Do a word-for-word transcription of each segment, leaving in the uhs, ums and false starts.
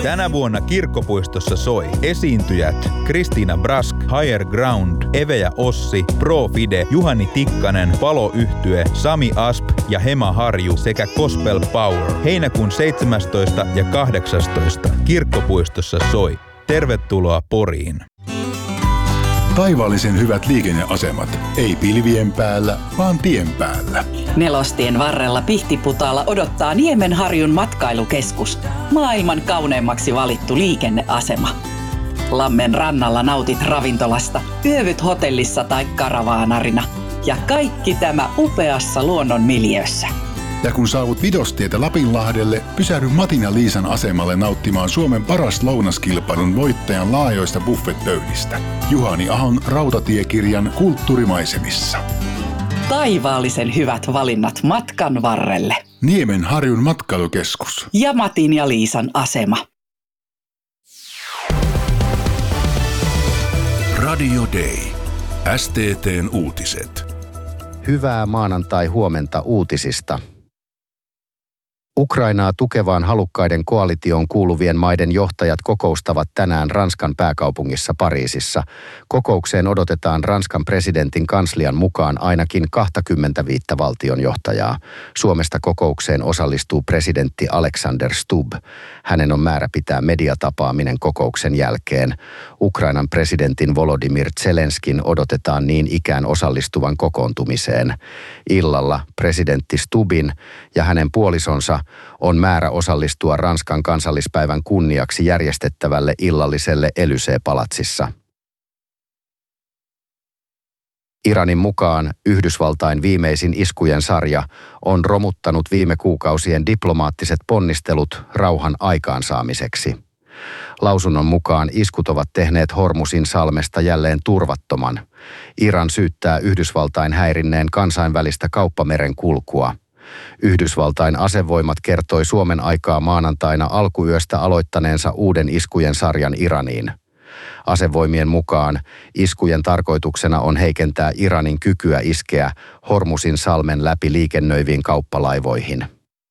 Tänä vuonna Kirkkopuistossa soi esiintyjät Kristiina Brask, Higher Ground, Eve ja Ossi, Pro Fide, Juhani Tikkanen, Palo-yhtye, Sami Asp ja Hema Harju sekä Gospel Power. Heinäkuun seitsemästoista ja kahdeksastoista Kirkkopuistossa soi. Tervetuloa Poriin. Taivaallisen hyvät liikenneasemat. Ei pilvien päällä, vaan tien päällä. Nelostien varrella Pihtiputaalla odottaa Niemenharjun matkailukeskus. Maailman kauneimmaksi valittu liikenneasema. Lammen rannalla nautit ravintolasta, yövyt hotellissa tai karavaanarina. Ja kaikki tämä upeassa luonnon miljöössä. Ja kun saavut Vidostietä Lapinlahdelle, pysähdy Matin ja Liisan asemalle nauttimaan Suomen paras lounaskilpailun voittajan laajoista buffetpöydistä. Juhani Ahon rautatiekirjan Kulttuurimaisemissa. Taivaallisen hyvät valinnat matkan varrelle. Niemenharjun matkailukeskus. Ja Matin ja Liisan asema. Radio Day. S T T:n uutiset. Hyvää maanantai-huomenta uutisista. Ukrainaa tukevaan halukkaiden koalitioon kuuluvien maiden johtajat kokoustavat tänään Ranskan pääkaupungissa Pariisissa. Kokoukseen odotetaan Ranskan presidentin kanslian mukaan ainakin kaksikymmentäviisi valtion johtajaa. Suomesta kokoukseen osallistuu presidentti Alexander Stubb. Hänen on määrä pitää mediatapaaminen kokouksen jälkeen. Ukrainan presidentin Volodymyr Zelenskin odotetaan niin ikään osallistuvan kokoontumiseen. Illalla presidentti Stubbin ja hänen puolisonsa on määrä osallistua Ranskan kansallispäivän kunniaksi järjestettävälle illalliselle Élysée-palatsissa. Iranin mukaan Yhdysvaltain viimeisin iskujen sarja on romuttanut viime kuukausien diplomaattiset ponnistelut rauhan aikaansaamiseksi. Lausunnon mukaan iskut ovat tehneet Hormuzin salmesta jälleen turvattoman. Iran syyttää Yhdysvaltain häirinneen kansainvälistä kauppameren kulkua. Yhdysvaltain asevoimat kertoi Suomen aikaa maanantaina alkuyöstä aloittaneensa uuden iskujen sarjan Iraniin. Asevoimien mukaan iskujen tarkoituksena on heikentää Iranin kykyä iskeä Hormuzin salmen läpi liikennöiviin kauppalaivoihin.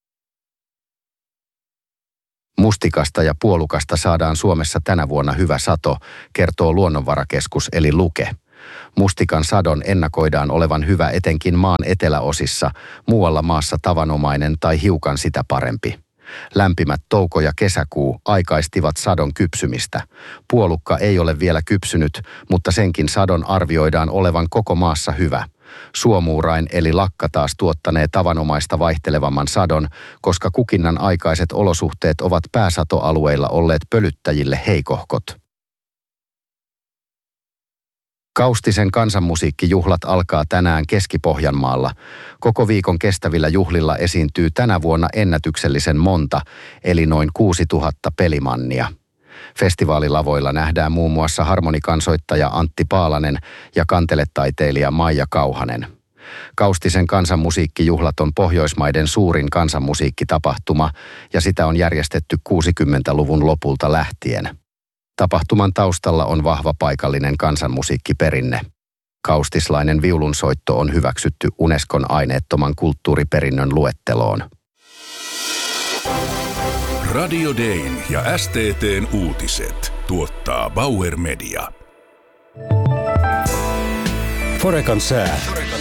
Mustikasta ja puolukasta saadaan Suomessa tänä vuonna hyvä sato, kertoo Luonnonvarakeskus eli Luke. Mustikan sadon ennakoidaan olevan hyvä etenkin maan eteläosissa, muualla maassa tavanomainen tai hiukan sitä parempi. Lämpimät touko ja kesäkuu aikaistivat sadon kypsymistä. Puolukka ei ole vielä kypsynyt, mutta senkin sadon arvioidaan olevan koko maassa hyvä. Suomuurain eli lakka taas tuottanee tavanomaista vaihtelevamman sadon, koska kukinnan aikaiset olosuhteet ovat pääsatoalueilla olleet pölyttäjille heikohkot. Kaustisen kansanmusiikkijuhlat alkaa tänään Keski-Pohjanmaalla. Koko viikon kestävillä juhlilla esiintyy tänä vuonna ennätyksellisen monta, eli noin kuusituhatta pelimannia. Festivaalilavoilla nähdään muun muassa harmonikansoittaja Antti Paalanen ja kanteletaiteilija Maija Kauhanen. Kaustisen kansanmusiikkijuhlat on Pohjoismaiden suurin kansanmusiikkitapahtuma ja sitä on järjestetty kuusikymmentäluvun lopulta lähtien. Tapahtuman taustalla on vahva paikallinen kansanmusiikkiperinne. Kaustislainen viulunsoitto on hyväksytty Unescon aineettoman kulttuuriperinnön luetteloon. Radio Dayn ja S T T:n uutiset tuottaa Bauer Media. Forecan sää.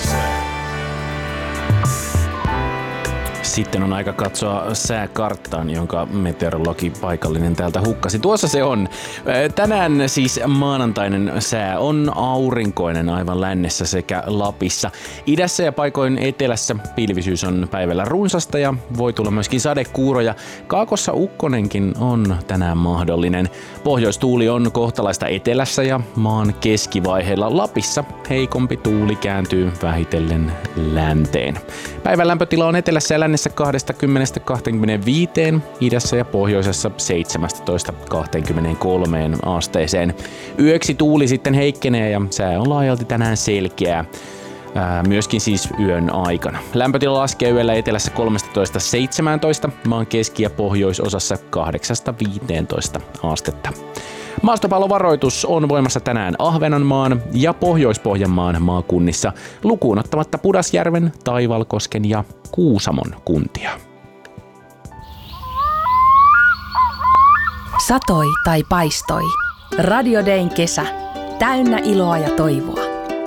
Sitten on aika katsoa sääkarttaan, jonka meteorologi paikallinen täältä hukkasi. Tuossa se on. Tänään siis maanantainen sää on aurinkoinen aivan lännessä sekä Lapissa. Idässä ja paikoin etelässä pilvisyys on päivällä runsasta ja voi tulla myöskin sadekuuroja. Kaakossa ukkonenkin on tänään mahdollinen. Pohjoistuuli on kohtalaista etelässä ja maan keskivaiheilla. Lapissa heikompi tuuli kääntyy vähitellen länteen. Päivän lämpötila on etelässä ja lännessä kaksikymmentä kaksikymmentäviisi, idässä ja pohjoisessa seitsemäntoista kaksikymmentäkolme asteeseen. Yöksi tuuli sitten heikkenee ja sää on laajalti tänään selkeää. Ää, myöskin siis yön aikana. Lämpötila laskee yöllä etelässä kolmetoista seitsemäntoista, maan keski- ja pohjoisosassa kahdeksasta viiteentoista astetta. Maastopallovaroitus on voimassa tänään Ahvenanmaan ja Pohjois-Pohjanmaan maakunnissa, lukuun ottamatta Pudasjärven, Taivalkosken ja Kuusamon kuntia. Satoi tai paistoi. Radio Dayn kesä. Täynnä iloa ja toivoa.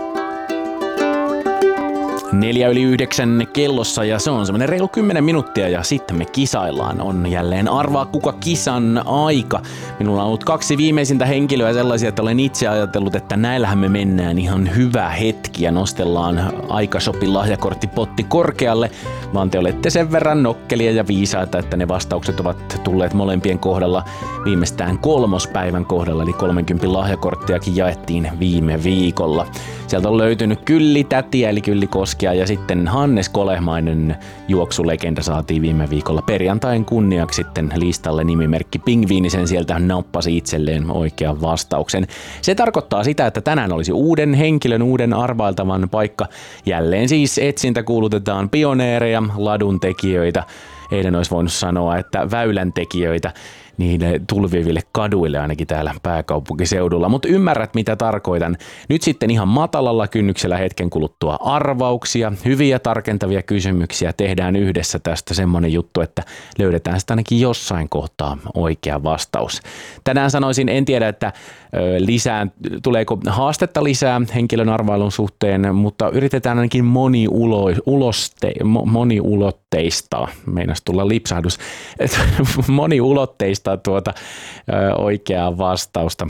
Neljä yli yhdeksän kellossa ja se on semmoinen reilu kymmenen minuuttia ja sitten me kisaillaan. On jälleen arvaa kuka kisan aika. Minulla on ollut kaksi viimeisintä henkilöä sellaisia, että olen itse ajatellut, että näillähän me mennään ihan hyvä hetki ja nostellaan Aikashopin lahjakorttipotti korkealle. Vaan te olette sen verran nokkelia ja viisaita, että ne vastaukset ovat tulleet molempien kohdalla viimeistään kolmospäivän kohdalla, eli kolmenkympin lahjakorttiakin jaettiin viime viikolla. Sieltä on löytynyt Kylli Tätiä eli Kylli Koskia ja sitten Hannes Kolehmainen juoksulegenda saatiin viime viikolla perjantain kunniaksi sitten listalle nimimerkki Pingviinisen sieltä nappasi itselleen oikean vastauksen. Se tarkoittaa sitä, että tänään olisi uuden henkilön, uuden arvailtavan paikka. Jälleen siis etsintä kuulutetaan pioneereja, ladun tekijöitä. Eilen olisi voinut sanoa, että väylän tekijöitä niille tulviville kaduille ainakin täällä pääkaupunkiseudulla, mutta ymmärrät mitä tarkoitan. Nyt sitten ihan matalalla kynnyksellä hetken kuluttua arvauksia, hyviä tarkentavia kysymyksiä, tehdään yhdessä tästä semmoinen juttu, että löydetään sitä ainakin jossain kohtaa oikea vastaus. Tänään sanoisin, en tiedä, että lisää, tuleeko haastetta lisää henkilön arvailun suhteen, mutta yritetään ainakin moni ulo, uloste, moniulotteistaa, meinas tulla lipsahdus, moniulotteistaa tuota ö, oikeaa vastausta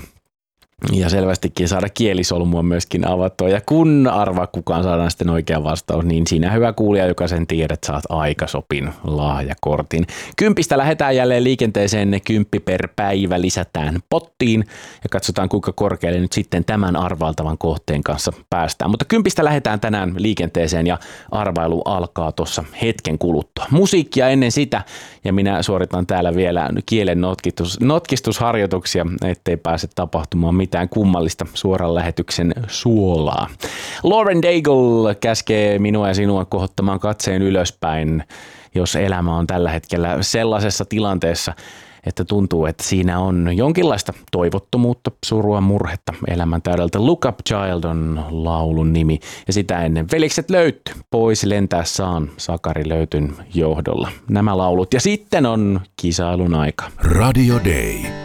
ja selvästikin saada kielisolmua myöskin avattua. Ja kun arvaa kukaan saadaan sitten oikea vastaus, niin siinä hyvä kuulija, joka sen tiedät, saat Aikashopin lahjakortin. Kympistä lähdetään jälleen liikenteeseen, kymppi per päivä lisätään pottiin ja katsotaan kuinka korkealle nyt sitten tämän arvailtavan kohteen kanssa päästään. Mutta kympistä lähdetään tänään liikenteeseen ja arvailu alkaa tuossa hetken kuluttua. Musiikkia ennen sitä ja minä suoritan täällä vielä kielen notkistus, notkistusharjoituksia, ettei pääse tapahtumaan mitään kummallista suoran lähetyksen suolaa. Lauren Daigle käskee minua ja sinua kohottamaan katseen ylöspäin, jos elämä on tällä hetkellä sellaisessa tilanteessa, että tuntuu, että siinä on jonkinlaista toivottomuutta, surua, murhetta elämän täydeltä. Look Up Child on laulun nimi ja sitä ennen Velikset löyty, pois lentää saan, Sakari Löytyn johdolla. Nämä laulut ja sitten on kisailun aika. Radio Day.